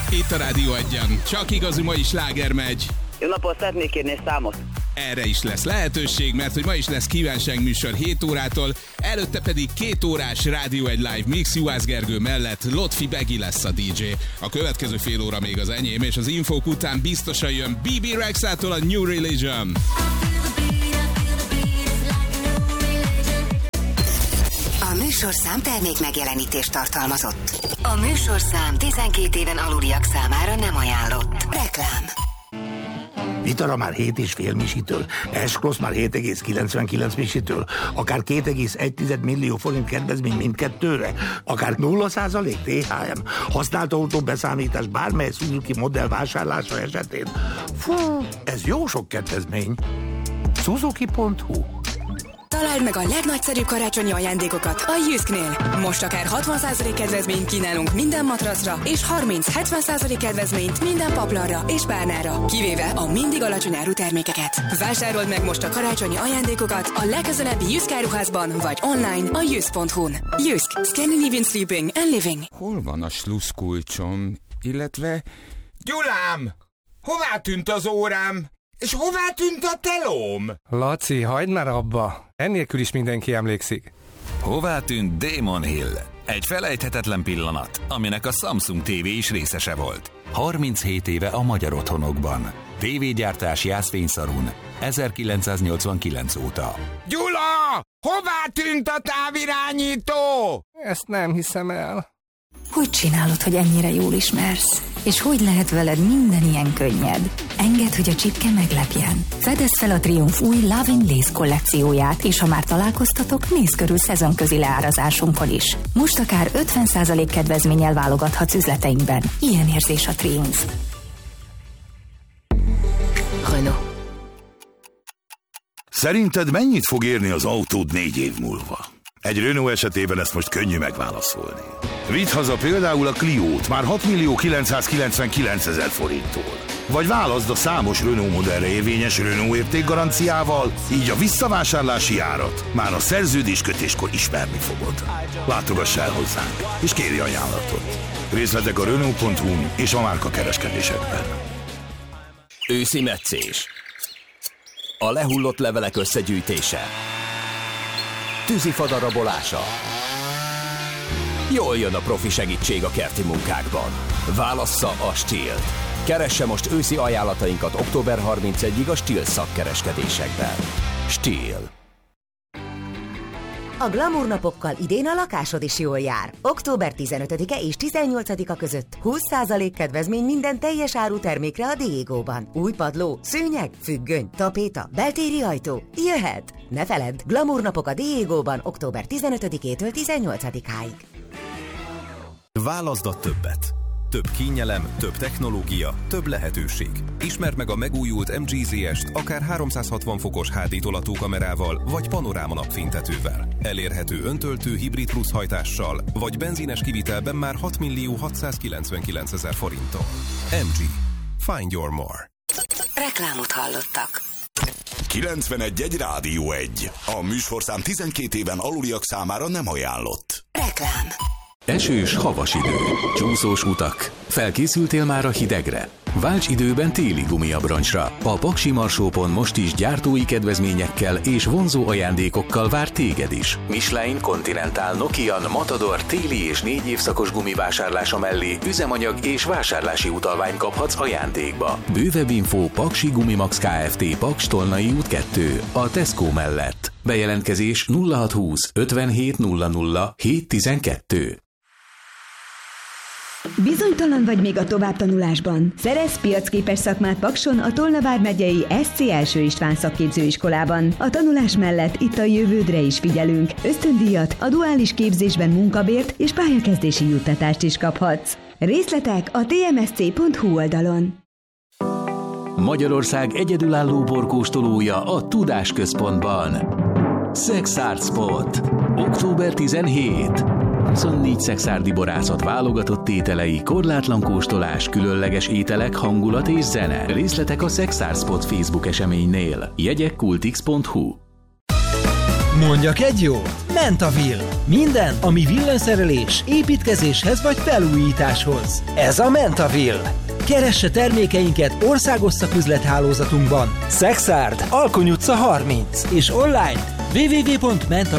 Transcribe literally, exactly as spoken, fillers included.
Itt a Rádió Egyen. Csak igazi mai sláger megy. Jó napot, szeretnék kérni egy számot. Erre is lesz lehetőség, mert hogy ma is lesz kívánság műsor hét órától, előtte pedig két órás Rádió egy Live Mix Juhász Gergő mellett Lotfi Begi lesz a dé dzsé. A következő fél óra még az enyém, és az infók után biztosan jön bé bé Rexától a New Religion. A műsorszám termék megjelenítést tartalmazott. A műsorszám tizenkét éven aluliak számára nem ajánlott. Reklám. Vitara már hét és fél misitől, S-Cross már hét egész kilencvenkilenc misitől, akár két egész egy millió forint kedvezmény mindkettőre, akár nulla százalék té há em, használt autó beszámítás bármely Suzuki modell vásárlása esetén. Fú, ez jó sok kedvezmény. Suzuki pont hu. Találd meg a legnagyszerűbb karácsonyi ajándékokat a Jysknél. Most akár hatvan százalék kedvezményt kínálunk minden matracra, és harminc-hetven százalék kedvezményt minden paplanra és párnára, kivéve a mindig alacsony áru termékeket. Vásárold meg most a karácsonyi ajándékokat a legközelebbi Jysk áruházban, vagy online a jysk pont hu-n. Jysk. Scandinavian Sleeping and Living. Hol van a sluszkulcsom, illetve... Gyulám! Hová tűnt az órám? És hová tűnt a telóm? Laci, hagyd már abba! Ennélkül is mindenki emlékszik. Hová tűnt Damon Hill? Egy felejthetetlen pillanat, aminek a Samsung té vé is részese volt. harminchét éve a magyar otthonokban. Tévégyártás Jászfényszarun, ezerkilencszáznyolcvankilenc óta. Gyula! Hová tűnt a távirányító? Ezt nem hiszem el. Hogy csinálod, hogy ennyire jól ismersz? És hogy lehet veled minden ilyen könnyed? Engedd, hogy a csipke meglepjen. Fedezd fel a Triumph új Love in Lace kollekcióját, és ha már találkoztatok, nézz körül szezonközi leárazásunkon is. Most akár ötven százalék kedvezménnyel válogathatsz üzleteinkben. Ilyen érzés a Triumph. Renault. Szerinted mennyit fog érni az autód négy év múlva? Egy Renault esetében ezt most könnyű megválaszolni. Vidd haza például a Cliót már hat millió kilencszázkilencvenkilencezer forinttól. Vagy válaszd a számos Renault modellre érvényes Renault értékgaranciával, így a visszavásárlási árat már a szerződéskötéskor ismerni fogod. Látogass el hozzánk, és kérj ajánlatot. Részletek a Renault pont hu-n és a márka kereskedésekben. Őszi metszés. A lehullott levelek összegyűjtése. Tűzifa darabolása. Jól jön a profi segítség a kerti munkákban. Válassza a Stihl-t. Keresse most őszi ajánlatainkat október harmincegyedikéig a Stihl szakkereskedésekben. Stihl. A Glamour napokkal idén a lakásod is jól jár. október tizenötödike és tizennyolcadika között húsz százalék kedvezmény minden teljes áru termékre a Diegóban. Új padló, szőnyeg, függöny, tapéta, beltéri ajtó. Jöhet! Ne feledd, Glamour napok a Diegóban október tizenötödikétől tizennyolcadikáig. Válaszd a többet. Több kényelem, több technológia, több lehetőség. Ismerd meg a megújult em gé zé est akár háromszázhatvan fokos há dé tolatókamerával vagy panoráma napfénytetővel. Elérhető öntöltő hibrid plusz hajtással vagy benzines kivitelben már hat millió hatszázkilencvenkilencezer forinttal. em gé. Find your more. Reklámot hallottak. kilencvenegy egy Rádió egy. A műsorszám tizenkét éven aluliak számára nem ajánlott. Reklám. Esős, havas idő, csúszós utak. Felkészültél már a hidegre? Válts időben téli gumiabroncsra. A Paksi Marsópon most is gyártói kedvezményekkel és vonzó ajándékokkal vár téged is. Michelin, Continental, Nokian, Matador téli és négy évszakos gumivásárlása mellé üzemanyag és vásárlási utalványt kaphatsz ajándékba. Bővebb info Paksi Gumimax Kft. Paks Tolnai út kettő, a Tesco mellett. Bejelentkezés nulla hat húsz ötvenhét nulla nulla hét tizenkettő. Bizonytalan vagy még a továbbtanulásban? Szerezz piacképes szakmát Pakson a Tolna vármegyei es cé Első István szakképzőiskolában. A tanulás mellett itt a jövődre is figyelünk. Ösztöndíjat, a duális képzésben munkabért és pályakezdési juttatást is kaphatsz. Részletek a té em es cé pont hu oldalon. Magyarország egyedülálló borkóstolója a Tudásközpontban. Sex Art Spot. október tizenhetedike. huszonnégy szexárdi borászat válogatott ételei, korlátlan kóstolás, különleges ételek, hangulat és zene. Részletek a Sex Art Spot Facebook eseménynél. Jegyek kultix pont hu. Mondjak egy jó? Mentaville. Minden, ami villanyszerelés, építkezéshez vagy felújításhoz. Ez a Mentaville. Keresse termékeinket országos szaküzlethálózatunkban. Szexárd, Alkony utca harminc és online double-u double-u double-u pont menta